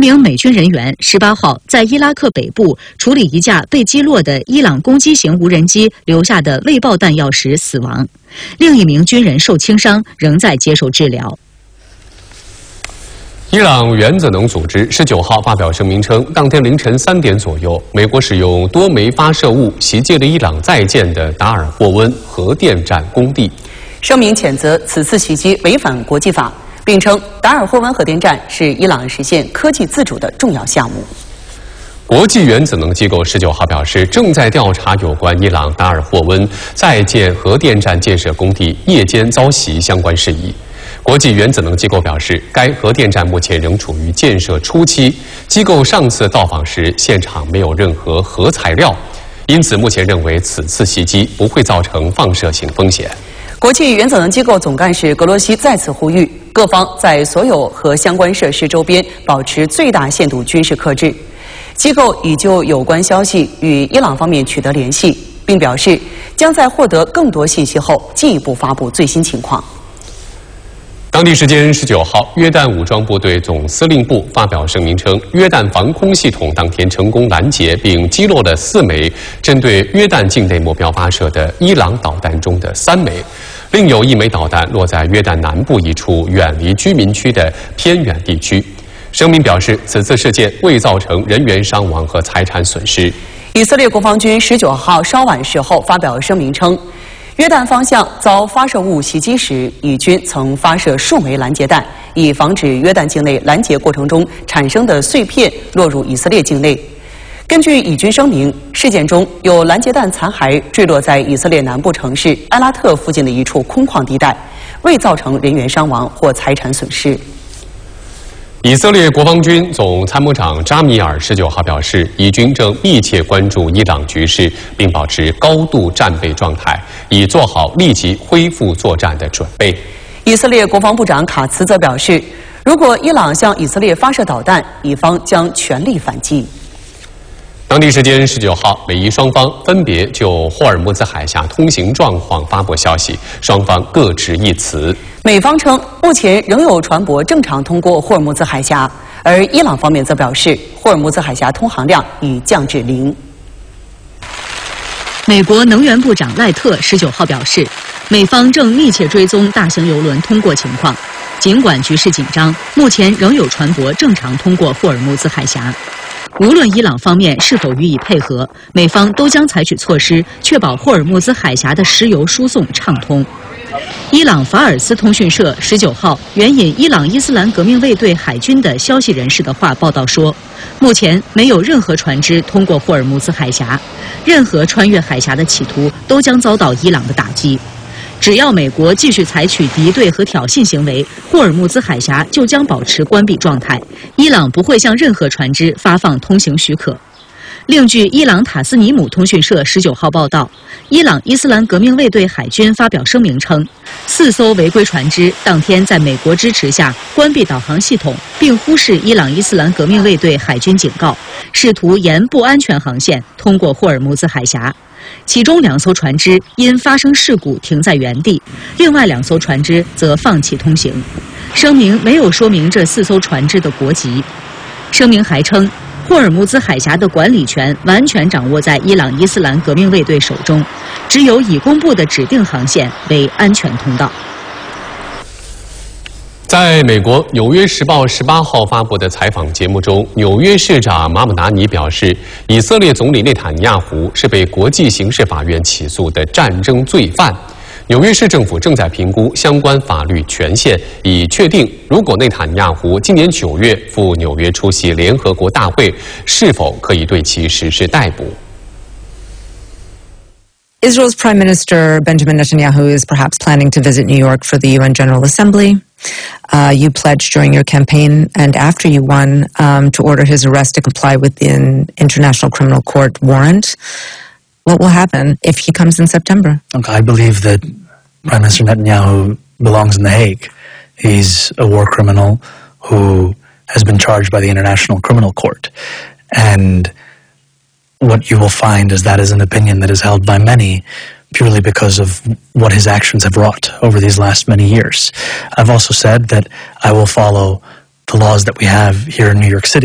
名美军人员18号在伊拉克北部处理一架被击落的伊朗攻击型无人机留下的未爆弹药时死亡，另一名军人受轻伤，仍在接受治疗。 伊朗原子能组织19号发表声明称，当天凌晨3点左右，美国使用多枚发射物袭击了伊朗在建的达尔霍温核电站工地。 声明谴责此次袭击违反国际法，并称达尔霍温核电站是伊朗实现科技自主的重要项目。 国际原子能机构19号表示，正在调查有关伊朗达尔霍温在建核电站建设工地夜间遭袭相关事宜。国际原子能机构表示，该核电站目前仍处于建设初期，机构上次到访时现场没有任何核材料，因此目前认为此次袭击不会造成放射性风险。 国际原子能机构总干事格罗西再次呼吁各方在所有和相关设施周边保持最大限度军事克制。机构已就有关消息与伊朗方面取得联系，并表示将在获得更多信息后进一步发布最新情况。 当地时间19号，约旦武装部队总司令部发表声明称，约旦防空系统当天成功拦截并击落了4枚针对约旦境内目标发射的伊朗导弹中的3枚，另有1枚导弹落在约旦南部一处远离居民区的偏远地区。声明表示，此次事件未造成人员伤亡和财产损失。 以色列国防军19号稍晚时候发表声明称，约旦方向遭发射物袭击时，以军曾发射数枚拦截弹，以防止约旦境内拦截过程中产生的碎片落入以色列境内。根据以军声明，事件中有拦截弹残骸坠落在以色列南部城市埃拉特附近的一处空旷地带，未造成人员伤亡或财产损失。 以色列国防军总参谋长扎米尔19号表示，以军正密切关注伊朗局势，并保持高度战备状态，以做好立即恢复作战的准备。 以色列国防部长卡茨则表示，如果伊朗向以色列发射导弹，以方将全力反击。 当地时间19号，美伊双方分别就霍尔木兹海峡通行状况发布消息，双方各执一词。 美方称，目前仍有船舶正常通过霍尔木兹海峡，而伊朗方面则表示，霍尔木兹海峡通航量已降至0。 美国能源部长赖特19号表示，美方正密切追踪大型邮轮通过情况，尽管局势紧张，目前仍有船舶正常通过霍尔木兹海峡。无论伊朗方面是否予以配合，美方都将采取措施，确保霍尔木兹海峡的石油输送畅通。伊朗法尔斯通讯社19号援引伊朗伊斯兰革命卫队海军的消息人士的话报道说，目前没有任何船只通过霍尔木兹海峡，任何穿越海峡的企图都将遭到伊朗的打击。只要美国继续采取敌对和挑衅行为，霍尔木兹海峡就将保持关闭状态，伊朗不会向任何船只发放通行许可。另据伊朗塔斯尼姆通讯社19号报道，伊朗伊斯兰革命卫队海军发表声明称，4艘违规船只当天在美国支持下关闭导航系统，并忽视伊朗伊斯兰革命卫队海军警告，试图沿不安全航线通过霍尔木兹海峡。其中2艘船只因发生事故停在原地，另外2艘船只则放弃通行。声明没有说明这4艘船只的国籍。声明还称，霍尔木兹海峡的管理权完全掌握在伊朗伊斯兰革命卫队手中，只有已公布的指定航线为安全通道。 在美国《纽约时报》18号发布的采访节目中，纽约市长马姆达尼表示，以色列总理内塔尼亚胡是被国际刑事法院起诉的战争罪犯。纽约市政府正在评估相关法律权限，以确定如果内塔尼亚胡今年9月赴纽约出席联合国大会，是否可以对其实施逮捕。 Israel's Prime Minister Benjamin Netanyahu is perhaps planning to visit New York for the UN General Assembly. You pledged during your campaign and after you won to order his arrest to comply with the International Criminal Court warrant. What will happen if he comes in September? Look, I believe that Prime Minister Netanyahu belongs in The Hague. He's a war criminal who has been charged by the International Criminal Court. And what you will find is that is an opinion that is held by many purely because of what his actions have wrought over these last many years. I've also said that I will follow the laws that we have here in New York City.